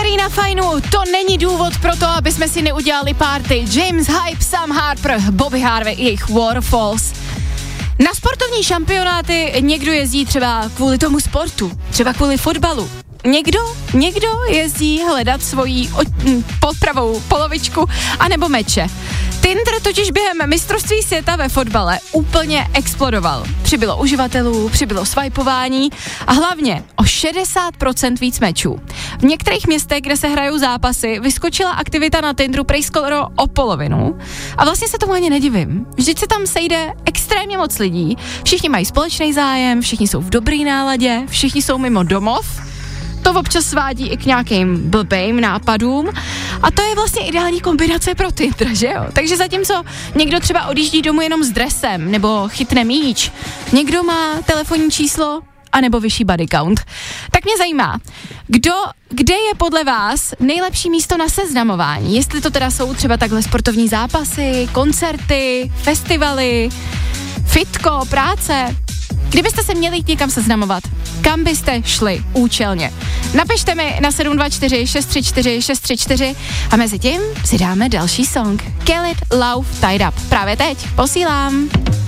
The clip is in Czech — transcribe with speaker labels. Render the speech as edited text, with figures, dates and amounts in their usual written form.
Speaker 1: Prý na fajnu, to není důvod pro to, aby jsme si neudělali party. James Hype, Sam Harper, Bobby Harvey, jejich Waterfalls. Na sportovní šampionáty někdo jezdí třeba kvůli tomu sportu, třeba kvůli fotbalu. Někdo jezdí hledat svoji podpravou polovičku anebo meče. Tinder totiž během mistrovství světa ve fotbale úplně explodoval. Přibylo uživatelů, přibylo swipování a hlavně o 60% víc mečů. V některých městech, kde se hrajou zápasy, vyskočila aktivita na Tinderu prej skoro o polovinu. A vlastně se tomu ani nedivím. Vždyť se tam sejde extrémně moc lidí, všichni mají společný zájem, všichni jsou v dobrý náladě, všichni jsou mimo domov. To občas svádí i k nějakým blbým nápadům a to je vlastně ideální kombinace pro Tinder, že jo? Takže zatímco někdo třeba odjíždí domů jenom s dresem nebo chytne míč, někdo má telefonní číslo anebo vyšší body count. Tak mě zajímá, kde je podle vás nejlepší místo na seznamování? Jestli to teda jsou třeba takhle sportovní zápasy, koncerty, festivaly, fitko, práce. Kdybyste se měli jít někam seznamovat, kam byste šli účelně? Napište mi na 724 634 634 a mezi tím si dáme další song. Kill It, Love, Tied Up. Právě teď posílám.